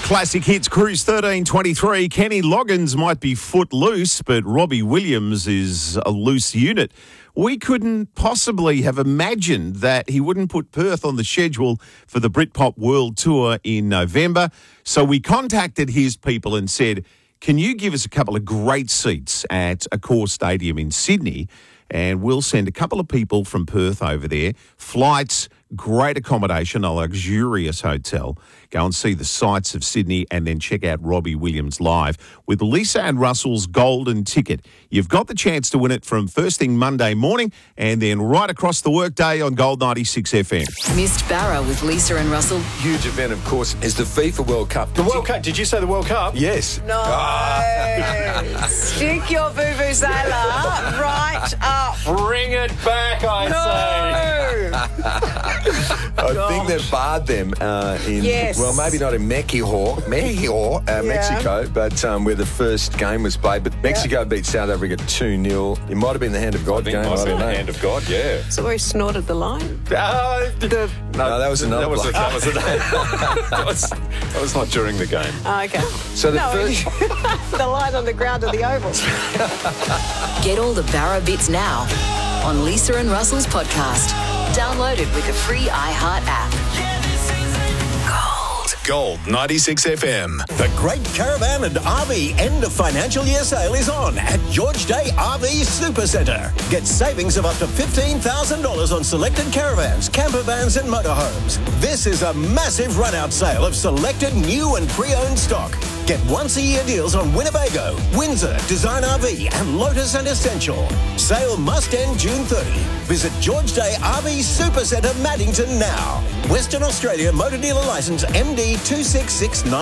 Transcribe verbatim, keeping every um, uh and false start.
Classic Hits Cruise thirteen twenty-three. Kenny Loggins might be foot loose, but Robbie Williams is a loose unit. We couldn't possibly have imagined that he wouldn't put Perth on the schedule for the Britpop World Tour in November. So we contacted his people and said, can you give us a couple of great seats at Accor Stadium in Sydney? And we'll send a couple of people from Perth over there. Flights, great accommodation, a luxurious hotel. Go and see the sights of Sydney and then check out Robbie Williams live with Lisa and Russell's Golden Ticket. You've got the chance to win it from first thing Monday morning and then right across the workday on Gold ninety-six F M. Missed Barra with Lisa and Russell. Huge event, of course, is the FIFA World Cup. The World Cup? Did you say the World Cup? Yes. No. Stick your vuvuzela right up. Bring it back, I say. I think they've barred them uh, in, Yes. well, maybe not in Mexico, Mexico, uh, Yeah. Mexico, but um, where the first game was played. But Mexico beat South Africa two nil. It might have been the hand of God I think game. it might I be don't the know. hand of God, yeah. So we snorted the line. Uh, the, No, that was another That was, a, bloke. that, was a, that, was, that was not during the game. Oh, okay. So the no, first- the line on the ground of the oval. Get all the Barra bits now on Lisa and Russell's podcast. Download it with the free iHeart app. Gold. Gold ninety-six F M. The Great Caravan and R V End of Financial Year sale is on at George Day R V Supercentre. Get savings of up to fifteen thousand dollars on selected caravans, camper vans and motorhomes. This is a massive run-out sale of selected new and pre-owned stock. Get once-a-year deals on Winnebago, Windsor, Design R V and Lotus and Essential. Sale must end June thirtieth. Visit George Day R V Supercentre Maddington now. Western Australia Motor Dealer Licence M D two six six nine.